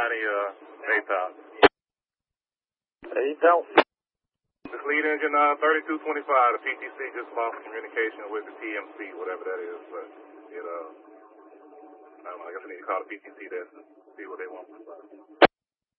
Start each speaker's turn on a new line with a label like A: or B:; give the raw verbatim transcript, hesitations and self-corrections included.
A: ninety, uh, eight thousand.
B: eight thousand.
A: This lead engine, uh, thirty-two twenty-five, the P T C just lost communication with the T M C, whatever that is, but it, uh, I don't know, I guess I need to call the P T C there to see what they want.